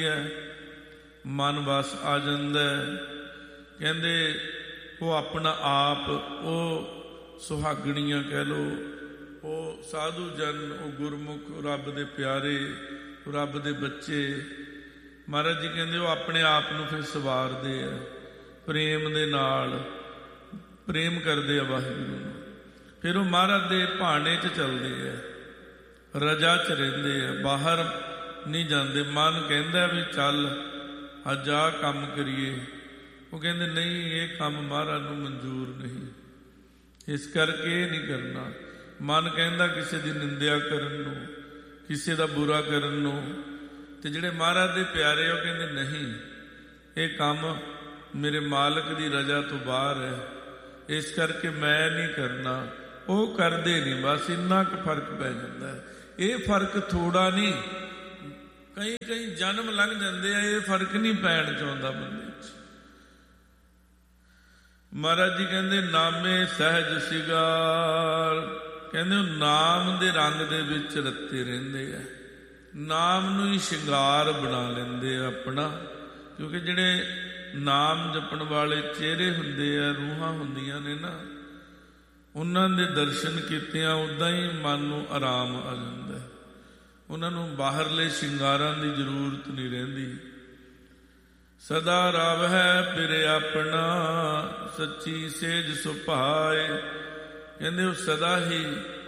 ਹੈ, ਮਨ ਵਸ ਆ ਜਾਂਦਾ। ਕਹਿੰਦੇ ਉਹ ਆਪਣਾ ਆਪ, ਉਹ ਸੁਹਾਗਣੀਆਂ ਕਹਿ ਲਓ, ਉਹ ਸਾਧੂ ਜਨ, ਉਹ ਗੁਰਮੁਖ, ਰੱਬ ਦੇ ਪਿਆਰੇ, ਰੱਬ ਦੇ ਬੱਚੇ, ਮਹਾਰਾਜ ਜੀ ਕਹਿੰਦੇ ਉਹ ਆਪਣੇ ਆਪ ਨੂੰ ਫਿਰ ਸਵਾਰਦੇ ਆ, ਪ੍ਰੇਮ ਦੇ ਨਾਲ ਪ੍ਰੇਮ ਕਰਦੇ ਆ ਵਾਹਿਗੁਰੂ ਨੂੰ। ਫਿਰ ਉਹ ਮਹਾਰਾਜ ਦੇ ਭਾਣੇ 'ਚ ਚੱਲਦੇ ਆ, ਰਜਾ 'ਚ ਰਹਿੰਦੇ ਆ, ਬਾਹਰ ਨਹੀਂ ਜਾਂਦੇ। ਮਨ ਕਹਿੰਦਾ ਵੀ ਚੱਲ ਅੱਜ ਆਹ ਕੰਮ ਕਰੀਏ, ਉਹ ਕਹਿੰਦੇ ਨਹੀਂ, ਇਹ ਕੰਮ ਮਹਾਰਾਜ ਨੂੰ ਮਨਜ਼ੂਰ ਨਹੀਂ, ਇਸ ਕਰਕੇ ਇਹ ਨਹੀਂ ਕਰਨਾ। ਮਨ ਕਹਿੰਦਾ ਕਿਸੇ ਦੀ ਨਿੰਦਿਆ ਕਰਨ ਨੂੰ, ਕਿਸੇ ਦਾ ਬੁਰਾ ਕਰਨ ਨੂੰ, ਤੇ ਜਿਹੜੇ ਮਹਾਰਾਜ ਦੇ ਪਿਆਰੇ ਉਹ ਕਹਿੰਦੇ ਨਹੀਂ, ਇਹ ਕੰਮ ਮੇਰੇ ਮਾਲਕ ਦੀ ਰਜਾ ਤੋਂ ਬਾਹਰ ਹੈ, ਇਸ ਕਰਕੇ ਮੈਂ ਨਹੀਂ ਕਰਨਾ। ਉਹ ਕਰਦੇ ਨਹੀਂ, ਬਸ ਇੰਨਾ ਕੁ ਫਰਕ ਪੈ ਜਾਂਦਾ ਹੈ। ਇਹ ਫਰਕ ਥੋੜਾ ਨਹੀਂ, ਕਈ ਕਈ ਜਨਮ ਲੰਘ ਜਾਂਦੇ ਆ, ਇਹ ਫਰਕ ਨਹੀਂ ਪੈਣ ਚਾਹੁੰਦਾ ਬੰਦੇ 'ਚ। ਮਹਾਰਾਜ ਜੀ ਕਹਿੰਦੇ ਨਾਮੇ ਸਹਿਜ ਸਿਗਾਰ, ਕਹਿੰਦੇ ਉਹ ਨਾਮ ਦੇ ਰੰਗ ਦੇ ਵਿੱਚ ਰੱਤੇ ਰਹਿੰਦੇ ਆ, ਨਾਮ ਨੂੰ ਹੀ ਸ਼ਿੰਗਾਰ ਬਣਾ ਲੈਂਦੇ ਆ ਆਪਣਾ। ਕਿਉਂਕਿ ਜਿਹੜੇ ਨਾਮ ਜਪਣ ਵਾਲੇ ਚਿਹਰੇ ਹੁੰਦੇ ਆ, ਰੂਹਾਂ ਹੁੰਦੀਆਂ ਨੇ ਨਾ, ਉਹਨਾਂ ਦੇ ਦਰਸ਼ਨ ਕੀਤਿਆਂ ਉੱਦਾਂ ਹੀ ਮਨ ਨੂੰ ਆਰਾਮ ਆ ਜਾਂਦਾ। ਉਹਨਾਂ ਨੂੰ ਬਾਹਰਲੇ ਸ਼ਿੰਗਾਰਾਂ ਦੀ ਜ਼ਰੂਰਤ ਨਹੀਂ ਰਹਿੰਦੀ। ਸਦਾ ਰਵ ਹੈ ਪਿਰ ਆਪਣਾ, ਸੱਚੀ ਸੇਜ ਸੁਭਾਏ, ਕਹਿੰਦੇ ਉਹ ਸਦਾ ਹੀ